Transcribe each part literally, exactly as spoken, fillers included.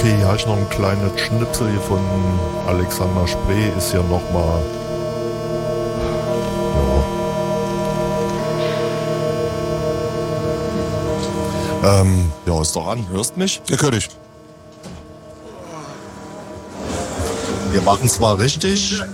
Okay, hier habe ich noch ein kleines Schnipsel hier von Alexander Spree, ist ja nochmal, ja. Ähm, ja, ist doch an, hörst mich? Ja, hör dich. Wir machen es mal richtig.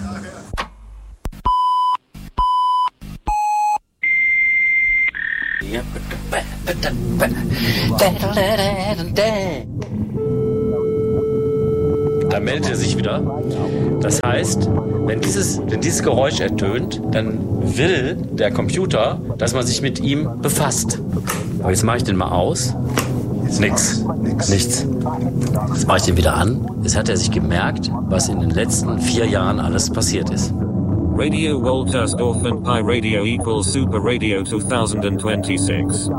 Da meldet er sich wieder. Das heißt, wenn dieses, wenn dieses Geräusch ertönt, dann will der Computer, dass man sich mit ihm befasst. Aber jetzt mache ich den mal aus. Nix. Nichts. Jetzt mache ich den wieder an. Jetzt hat er sich gemerkt, was in den letzten vier Jahren alles passiert ist. Radio Woltersdorf and Pi Radio equals Super Radio twenty twenty-six.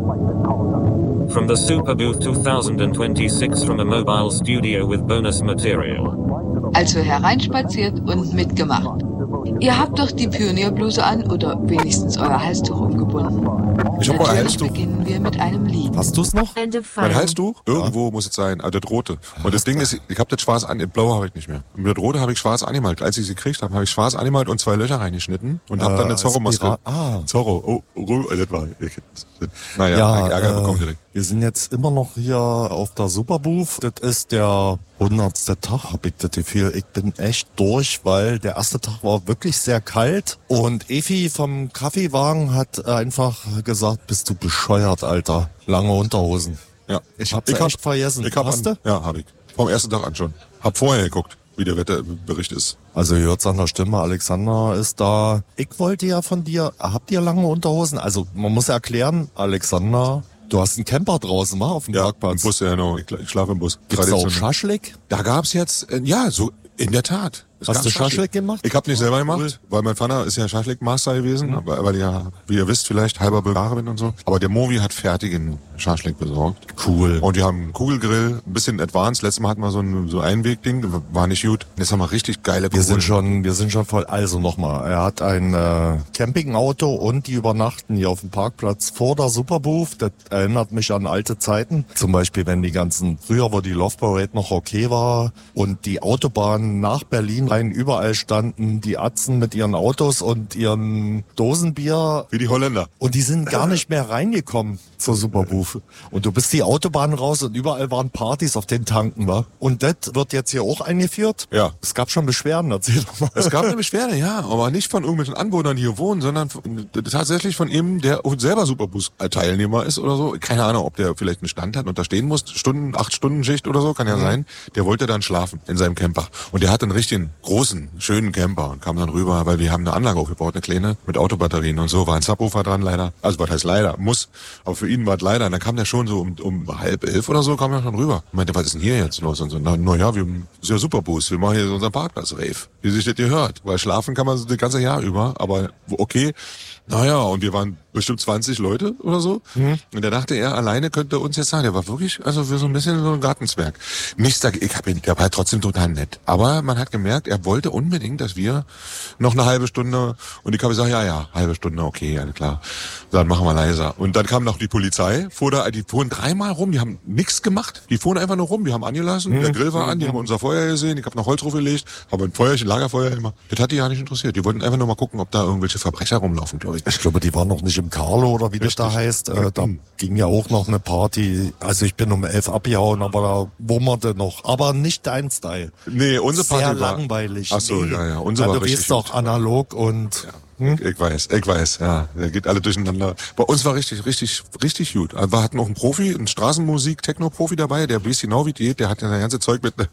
From the Super Booth twenty twenty-six from a mobile studio with bonus material. Also hereinspaziert und mitgemacht. Ihr habt doch die Pionierbluse an oder wenigstens euer Halstuch umgebunden. Ich hab mein Halstuch. Beginnen wir mit einem Lied. Hast du's noch? Mein Halstuch? Irgendwo ja. Muss es sein. Also das rote. Und das Ding ist, ich hab das schwarz an, das blaue habe ich nicht mehr. Und das rote habe ich schwarz angemalt. Als ich sie gekriegt habe, habe ich schwarz angemalt und zwei Löcher reingeschnitten und äh, habe dann eine Zorro-Maske. Ah. Zorro. Oh, oh, das war. Ich, naja, ja, Ärger äh, bekommen direkt. Wir sind jetzt immer noch hier auf der Superbooth. Das ist der hundertste Tag, hab ich das Gefühl. Ich bin echt durch, weil der erste Tag war wirklich sehr kalt. Und Efi vom Kaffeewagen hat einfach gesagt, bist du bescheuert, Alter. Lange Unterhosen. Ja. Ich hab's ich echt hab, vergessen. Ich hab Hast an, du? Ja, hab ich. Vom ersten Tag an schon. Hab vorher geguckt, wie der Wetterbericht ist. Also ihr hört's an der Stimme, Alexander ist da. Ich wollte ja von dir, habt ihr lange Unterhosen? Also man muss erklären, Alexander, du hast einen Camper draußen, mal auf dem ja, Parkplatz. Im Bus, ja, genau. Ich, ich schlafe im Bus. Gibt's da auch Schaschlik? Da gab's jetzt, äh, ja, so in der Tat. Es Hast du Schaschlik gemacht? Ich habe nicht selber gemacht, Cool. weil mein Vater ist ja Schaschlik-Master gewesen, mhm. weil ich ja, wie ihr wisst, vielleicht halber Bulgare bin und so. Aber der Movi hat fertigen Schaschlik besorgt. Cool. Und die haben einen Kugelgrill, ein bisschen advanced. Letztes Mal hatten wir so ein so Einwegding, war nicht gut. Jetzt haben wir richtig geile Wir sind schon, wir sind schon voll. Also nochmal, er hat ein äh, Campingauto und die übernachten hier auf dem Parkplatz vor der Superbooth. Das erinnert mich an alte Zeiten. Zum Beispiel, wenn die ganzen, früher, wo die Love Parade noch okay war und die Autobahnen nach Berlin rein überall standen, die Atzen mit ihren Autos und ihren Dosenbier. Wie die Holländer. Und die sind gar nicht mehr reingekommen zur Superbooth. Und du bist die Autobahn raus und überall waren Partys auf den Tanken, wa? Und das wird jetzt hier auch eingeführt? Ja. Es gab schon Beschwerden, erzähl doch mal. Es gab eine Beschwerde, ja, aber nicht von irgendwelchen Anwohnern, die hier wohnen, sondern von, tatsächlich von ihm, der selber Superbus-Teilnehmer ist oder so. Keine Ahnung, ob der vielleicht einen Stand hat und da stehen muss, Stunden, acht Stunden Schicht oder so, kann ja mhm. sein. Der wollte dann schlafen in seinem Camper. Und der hat einen richtigen großen, schönen Camper und kam dann rüber, weil wir haben eine Anlage aufgebaut, eine kleine, mit Autobatterien und so, war ein Subwoofer dran leider. Also was heißt leider, muss, aber für ihn war es leider. Und dann kam der schon so um, um halb elf oder so, kam er schon rüber. Und meinte, was ist denn hier jetzt los? Und so, na, na ja, wir ist ja Superboost, wir machen hier so unseren Parkplatz-Rave, wie sich das gehört. Weil schlafen kann man so das ganze Jahr über, aber okay. Naja, und wir waren bestimmt zwanzig Leute oder so. Mhm. Und da dachte er, alleine könnte uns jetzt sagen, der war wirklich, also für so ein bisschen so ein Gartenzwerg. Nichts dagegen, ich hab ihn, der war trotzdem total nett. Aber man hat gemerkt, er wollte unbedingt, dass wir noch eine halbe Stunde, und ich habe gesagt, ja, ja, halbe Stunde, okay, alles klar. Dann machen wir leiser. Und dann kam noch die Polizei, fuhr da, die fuhren dreimal rum, die haben nichts gemacht, die fuhren einfach nur rum, die haben angelassen, mhm. der Grill war an, die haben unser Feuer gesehen, ich habe noch Holz draufgelegt, habe ein Feuerchen, Lagerfeuer immer. Das hat die ja nicht interessiert. Die wollten einfach nur mal gucken, ob da irgendwelche Verbrecher rumlaufen, glaube ich. Ich glaube, die waren noch nicht im Carlo oder wie Richtig. Das da heißt. Äh, da ging ja auch noch eine Party. Also ich bin um elf abgehauen, aber da wummerte noch. Aber nicht dein Style. Nee, unsere Party Sehr war... langweilig. Ach so, nee. ja, ja. Unsere ja, war du richtig bist doch analog und... Ja. Hm? Ich weiß, ich weiß, ja. Der geht alle durcheinander. Bei uns war richtig, richtig, richtig gut. Wir hatten auch einen Profi, einen Straßenmusik, Techno-Profi dabei, der weiß genau wie die, der hat ja das ganze Zeug mit,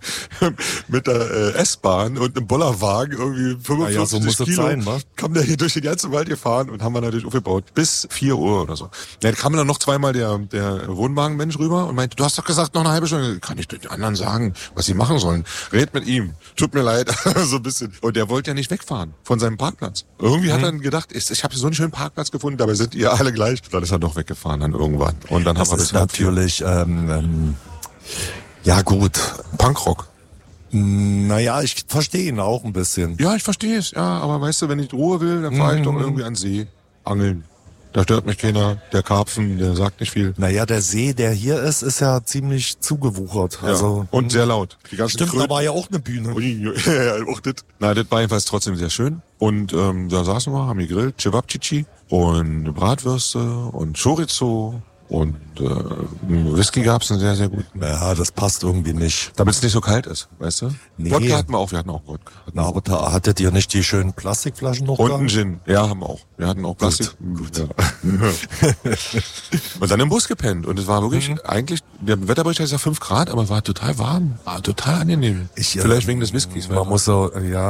mit der äh, S-Bahn und einem Bollerwagen, irgendwie fünfundvierzig ja, so muss Kilo. Es sein, wa? Kam der hier durch den ganzen Wald gefahren und haben wir natürlich aufgebaut. Bis vier Uhr oder so. Ja, da kam dann noch zweimal der, der Wohnwagenmensch rüber und meinte, du hast doch gesagt, noch eine halbe Stunde. Kann ich den anderen sagen, was sie machen sollen? Red mit ihm. Tut mir leid. So ein bisschen. Und der wollte ja nicht wegfahren von seinem Parkplatz. Irgendwie mhm. hat er gedacht, ich, ich habe so einen schönen Parkplatz gefunden, dabei sind ihr alle gleich. Dann ist er doch weggefahren dann irgendwann. Und dann das haben wir ist natürlich, ähm, ähm, ja gut, Punkrock. Naja, ich verstehe ihn auch ein bisschen. Ja, ich verstehe es, ja, aber weißt du, wenn ich Ruhe will, dann fahre ich mhm. doch irgendwie an See, angeln. Da stört mich keiner. Der Karpfen, der sagt nicht viel. Naja, der See, der hier ist, ist ja ziemlich zugewuchert. Ja. Also, Und sehr laut. Die ganzen stimmt, Kröten. da war ja auch eine Bühne. Ui, ja, ja, auch das. Na, das war jedenfalls trotzdem sehr schön. Und ähm, da saßen wir, haben gegrillt, Cevapcici und Bratwürste und Chorizo und äh, Whisky gab's einen sehr, sehr guten. Ja, das passt irgendwie nicht. Damit es nicht so kalt ist, weißt du? Nee. Wodka hatten wir auch, wir hatten auch Wodka. Na, aber da hattet ihr nicht die schönen Plastikflaschen noch Und da? einen Gin. Ja, haben wir auch. Wir hatten auch Plastik. Gut. Ja. Und dann im Bus gepennt. Und es war wirklich, Mhm. eigentlich, der Wetterbericht heißt ja fünf Grad, aber es war total warm. War total angenehm. Ich, äh, Vielleicht wegen des Whiskys. Man muss so, ja,